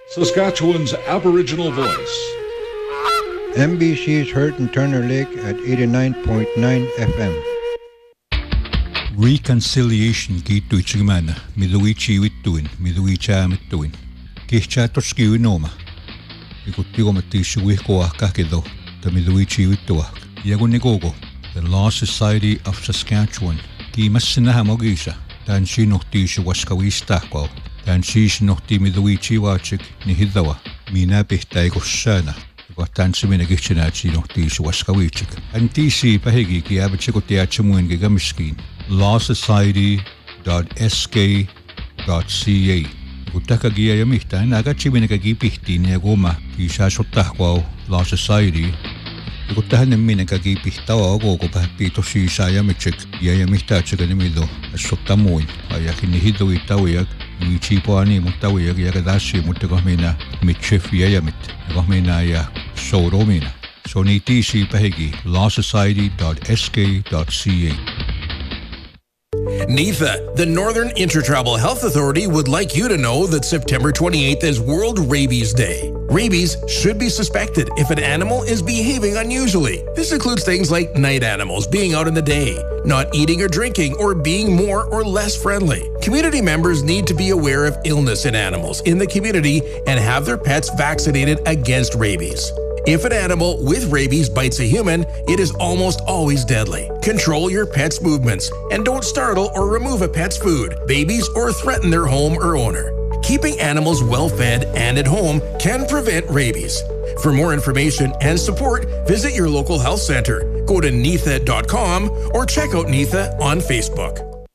Saskatchewan's Aboriginal voice. MBC's heard in Turner Lake at 89.9 FM. Reconciliation kiittuitsigimana miluichiivittuin miluichaamittuin kihchaattorskiuinoma ikuttigomattiissuguihkoahkahkido tamiluichiivittuah yagunnikogo the Law Society of Saskatchewan kiimassinahamogisa taansiinortiisuwaskawiistahkoa taansiisnorti miluichiivaachik nihiddawa miinapihtaigossaana Tansimina Gitchinachinortiisuwaskawiichik antiisi pahigi kiabatsikutiatsamuin gigamiskin lawsociety.sk.ca kutakagia yamihtain agachiminakagipihtiin yaguma kiisaasuttahquau Law Society kutahanemminakagipihtawa ogogo pahpiitosiisaayamitsik yayamihtaatsakanimido assottamuin ayakinnihidoittawiak Ichipoani mutawiyak yakadaasi mutakohmina mitchef yayamit kohmina ya souromina sonitisi pahigi lawsociety.sk.ca. NIFA, the Northern Intertribal Health Authority, would like you to know that September 28th is World Rabies Day. Rabies should be suspected if an animal is behaving unusually. This includes things like night animals being out in the day, not eating or drinking, or being more or less friendly. Community members need to be aware of illness in animals in the community and have their pets vaccinated against rabies. If an animal with rabies bites a human, it is almost always deadly. Control your pet's movements and don't startle or remove a pet's food, babies, or threaten their home or owner. Keeping animals well fed and at home can prevent rabies. For more information and support, visit your local health center. Go to NIFA.com or check out NIFA on Facebook.